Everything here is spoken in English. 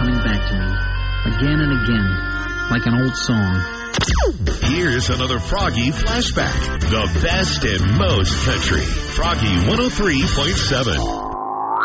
coming back to me, again and again, like an old song. Here's another Froggy flashback. The best and most country. Froggy 103.7.